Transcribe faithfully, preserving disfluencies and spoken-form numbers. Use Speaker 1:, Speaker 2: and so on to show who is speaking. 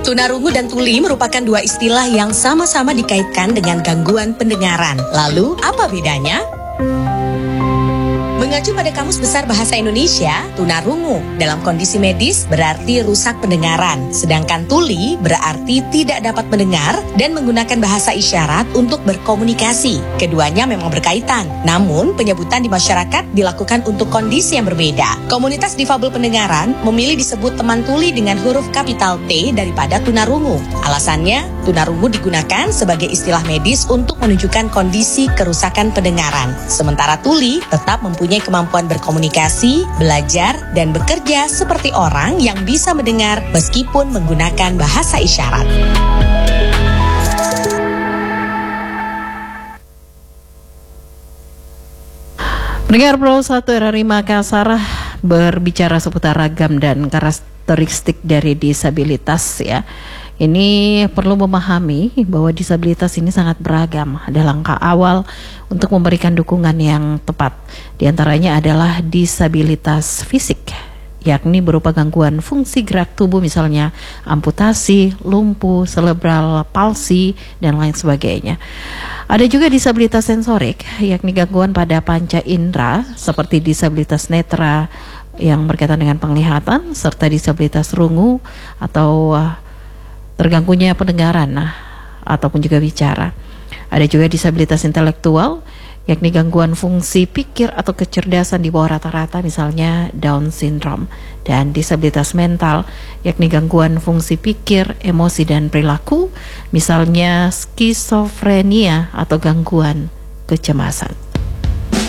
Speaker 1: Tunarungu dan tuli merupakan dua istilah yang sama-sama dikaitkan dengan gangguan pendengaran. Lalu, apa bedanya? Mengacu pada Kamus Besar Bahasa Indonesia, tunarungu dalam kondisi medis berarti rusak pendengaran, sedangkan tuli berarti tidak dapat mendengar dan menggunakan bahasa isyarat untuk berkomunikasi. Keduanya memang berkaitan, namun penyebutan di masyarakat dilakukan untuk kondisi yang berbeda. Komunitas difabel pendengaran memilih disebut teman tuli dengan huruf kapital T daripada tunarungu. Alasannya, tunarungu digunakan sebagai istilah medis untuk menunjukkan kondisi kerusakan pendengaran, sementara tuli tetap mempunyai kemampuan berkomunikasi, belajar, dan bekerja seperti orang yang bisa mendengar meskipun menggunakan bahasa isyarat.
Speaker 2: Pendengar Pro satu R R I Makassar berbicara seputar ragam dan karakteristik dari disabilitas ya. Ini perlu memahami bahwa disabilitas ini sangat beragam. Ada langkah awal untuk memberikan dukungan yang tepat. Di antaranya adalah disabilitas fisik, yakni berupa gangguan fungsi gerak tubuh, misalnya amputasi, lumpuh, cerebral palsy, dan lain sebagainya. Ada juga disabilitas sensorik, yakni gangguan pada panca indera seperti disabilitas netra yang berkaitan dengan penglihatan, serta disabilitas rungu atau terganggunya pendengaran nah, ataupun juga bicara. Ada juga disabilitas intelektual, yakni gangguan fungsi pikir atau kecerdasan di bawah rata-rata, misalnya Down syndrome. Dan disabilitas mental, yakni gangguan fungsi pikir, emosi, dan perilaku, misalnya skizofrenia atau gangguan kecemasan.